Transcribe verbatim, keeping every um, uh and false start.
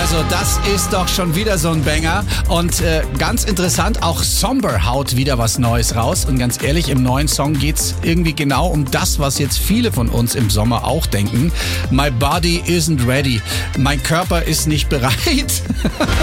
Also das ist doch schon wieder so ein Banger. Und äh, ganz interessant, auch Somber haut wieder was Neues raus. Und ganz ehrlich, im neuen Song geht's irgendwie genau um das, was jetzt viele von uns im Sommer auch denken. My body isn't ready. Mein Körper ist nicht bereit.